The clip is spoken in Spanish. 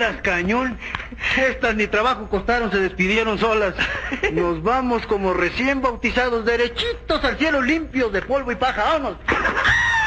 veras, cañón. Estas ni trabajo costaron, se despidieron solas. Nos vamos como recién bautizados, derechitos al cielo, limpios de polvo y paja. ¡Vámonos!